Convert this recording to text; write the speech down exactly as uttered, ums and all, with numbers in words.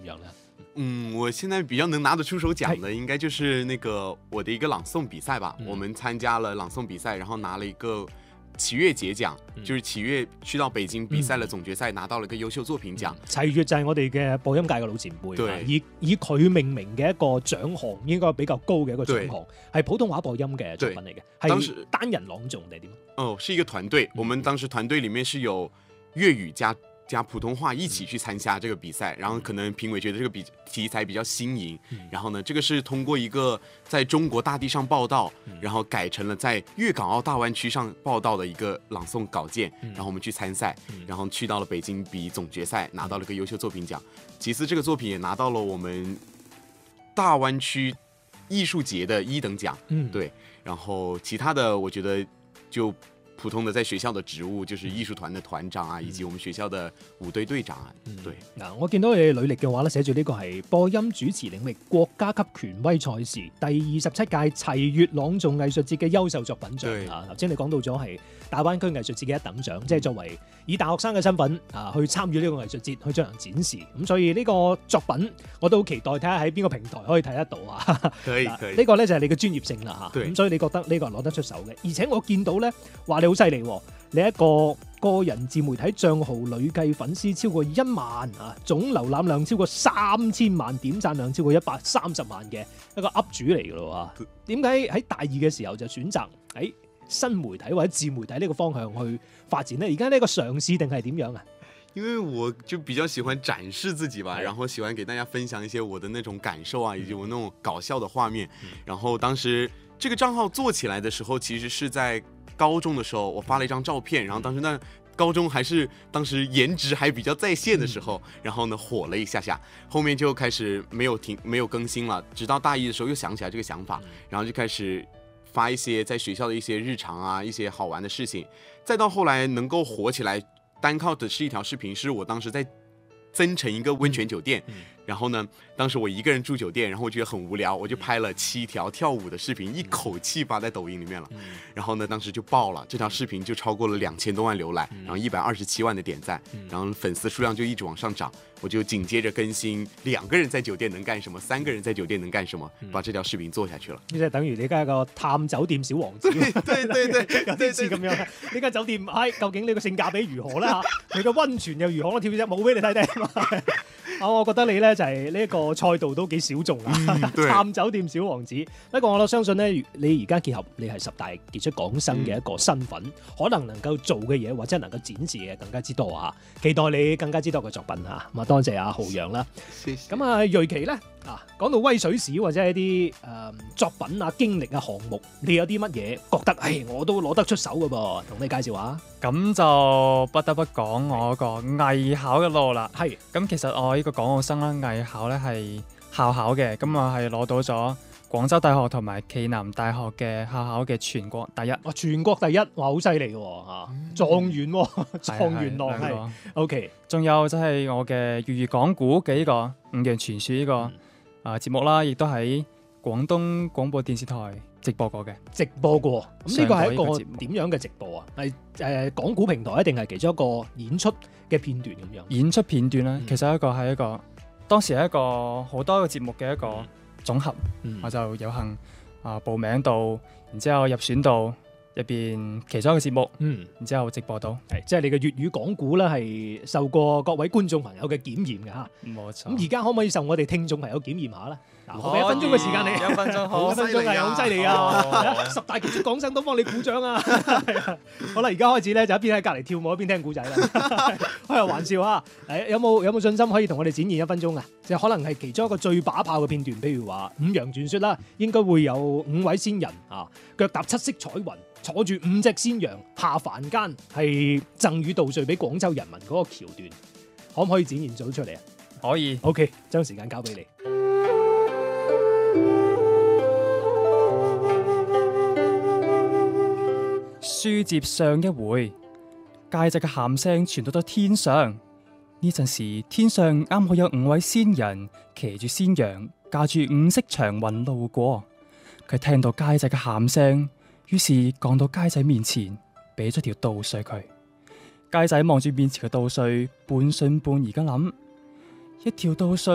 樣咧？ 嗯，我現在比較能拿得出手講的，應該就是那個我的一個朗誦比賽吧。 嗯、 我們參加了朗誦比賽，然後拿了一個齊悅節獎，嗯、就是齊悅去到北京比賽了總決賽，嗯、拿到了一個優秀作品獎。 齊悅就係我哋嘅播音界嘅老前輩， 對以以佢命名嘅一個獎項，應該比較高嘅一個獎項，係普通話播音嘅作品嚟嘅，係單人朗誦定係點？哦， 是一個團隊，我們當時團隊裡面是有粵語加。加普通話一起去參加這個比賽，然後可能評委覺得這個比題材比較新穎，然後呢，這個是通過一個在中國大地上報道，然後改成了在粵港澳大灣區上報道的一個朗誦稿件，然後我們去參賽，然後去到了北京比總決賽，拿到了個優秀作品獎。其次，這個作品也拿到了我們大灣區藝術節的一等獎，嗯，對。然後其他的，我覺得就。普通的在學校的職務就是藝術團的團長啊，以及我們學校的舞隊隊長啊。對，嗱、嗯， 我見到你履歷嘅話咧，寫住呢個係播音主持領域國家級權威賽事第二十七屆齊悅朗誦藝術節嘅優秀作品獎啊。頭先你講到咗係大灣區藝術節嘅一等獎，即係作為以大學生嘅身份啊去參與呢個藝術節去進行展示。咁所以呢個作品我都好期待睇下喺邊個平台可以睇得到啊。 可以，可以。 呢個咧就係你嘅專業性啦嚇。咁對所以你覺得呢個係攞得出手嘅，而且我見到咧話你好犀利喎！你一個個人自媒體賬號累計粉絲超過一萬啊，總瀏覽量超過三千萬，點讚量超過一百三十萬嘅一個 up 主嚟㗎咯喎。點解喺大二嘅時候就選擇喺新媒體或者自媒體呢個方向去發展呢？而家呢個嘗試定係點樣啊？ 因為我就比較喜歡展示自己吧，然後喜歡給大家分享一些我的那種感受啊，以及我那種搞笑的畫面。然後當時這個賬號做起來的時候，其實是在高中的時候，我發了一張照片，然後當時那高中還是當時顏值還比較在線的時候，然後呢火了一下下，後面就開始沒有停沒有更新了，直到大一的時候又想起來這個想法，然後就開始發一些在學校的一些日常啊，一些好玩的事情，再到後來能夠火起來，單靠的是一條視頻，是我當時在增城一個溫泉酒店。然後呢，當時我一個人住酒店，然後我覺得很無聊，我就拍了七條跳舞的視頻，一口氣發在抖音裏面了。然後呢，當時就爆了，這條視頻就超過了兩千多萬瀏覽，然後一百二十七萬的點讚，然後粉絲數量就一直往上漲。我就緊接着更新兩個人在酒店能幹什麼，三個人在酒店能幹什麼，把這條視頻做下去了。呢就等於你而家個探酒店小王子，對對對對，有啲似咁樣。呢間酒店，唉，究竟你個性價比如何咧？嚇，你個溫泉又如何？我跳隻舞俾你睇睇。啊，我覺得你咧就係呢一個賽道都幾小眾啊！嗯、探酒店小王子，不過我都相信咧，你而家結合你係十大傑出港生嘅一個身份，嗯、可能能夠做嘅嘢或者能夠展示嘅更加之多啊！期待你更加之多嘅作品嚇，咁啊多謝阿浩洋啦。咁啊，瑞奇咧啊，講到威水史或者係一啲誒、呃、作品啊、經歷啊、項目，你有啲乜嘢覺得？誒，我都攞得出手嘅噃，同你介紹下。 咁就不得不講我個藝考嘅路啦。係，咁其實我呢個港澳生啦，藝考咧係校考嘅，咁我係攞到咗廣州大學同埋暨南大學嘅校考嘅全國第一。哇，全國第一，哇，好犀利嘅嚇，狀元喎，狀元郎係。O K， 仲有就係我嘅粵語講古嘅呢個五羊傳說呢個啊節目啦，亦都喺廣東廣播電視台直播過嘅，直播過。咁呢個係一個點樣嘅直播啊？係誒講古平台，定係其中一個演出嘅片段咁樣？演出片段咧，嗯、其實一個係一個當時係一個好多個節目嘅一個總合，嗯、我就有幸啊報名到，然之後入選到入邊其中一個節目，嗯，然之後直播到，係即係你嘅粵語講古咧，係受過各位觀眾朋友嘅檢驗嘅嚇，冇錯。咁而家可唔可以受我哋聽眾朋友檢驗下咧？我俾一分鐘嘅時間你，一分鐘好，一分鐘係好犀利啊！十大傑出港生都幫你鼓掌啊！好啦，而家開始咧就一邊喺隔離跳舞一邊聽古仔啦。開下玩笑啊！誒，有冇有冇信心可以同我哋展現一分鐘啊？即係可能係其中一個最把炮嘅片段，譬如話五羊傳說啦，應該會有五位仙人啊，腳踏七色彩雲，坐住五隻仙羊下凡間，係贈與稻穗俾廣州人民嗰個橋段，可唔可以展現到出嚟啊？可以。OK， 將時間交俾你。書接上一回，介仔嘅喊聲傳到咗天上。呢陣時，天上啱好有五位仙人騎住仙羊，駕住五色長雲路過。佢聽到介仔嘅喊聲，於是趕到介仔面前，俾咗條稻穗佢。介仔望住面前嘅稻穗，半信半疑咁諗：一條稻穗